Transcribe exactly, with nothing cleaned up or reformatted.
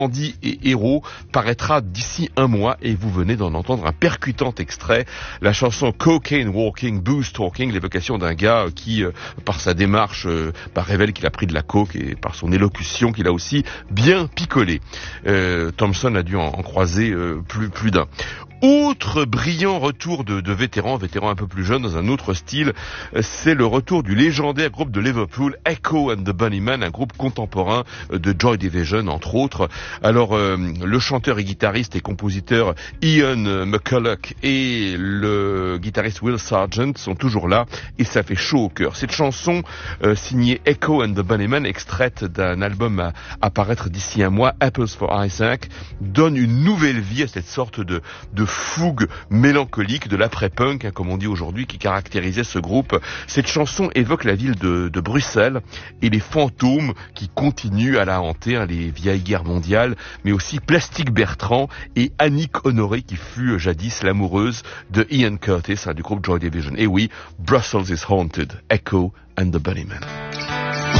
Andy et Héros paraîtra d'ici un mois et vous venez d'en entendre un percutant extrait, la chanson Cocaine Walking, Booze Talking, l'évocation d'un gars qui, euh, par sa démarche, euh, bah, révèle qu'il a pris de la coke et par son élocution qu'il a aussi bien picolé. Euh, Thompson a dû en, en croiser euh, plus, plus d'un. Autre brillant retour de, de vétérans, vétérans un peu plus jeunes dans un autre style, c'est le retour du légendaire groupe de Liverpool, Echo and the Bunnymen, un groupe contemporain de Joy Division entre autres. Alors euh, le chanteur et guitariste et compositeur Ian McCulloch et le guitariste Will Sargent sont toujours là et ça fait chaud au cœur. Cette chanson euh, signée Echo and the Bunnymen, extraite d'un album à, à paraître d'ici un mois, Apples for Isaac, donne une nouvelle vie à cette sorte de, de fougue mélancolique de l'après-punk, hein, comme on dit aujourd'hui, qui caractérisait ce groupe. Cette chanson évoque la ville de, de Bruxelles et les fantômes qui continuent à la hanter, hein, les vieilles guerres mondiales, mais aussi Plastic Bertrand et Annick Honoré, qui fut jadis l'amoureuse de Ian Curtis, hein, du groupe Joy Division. Et oui, Brussels is haunted, Echo and the Bunnymen.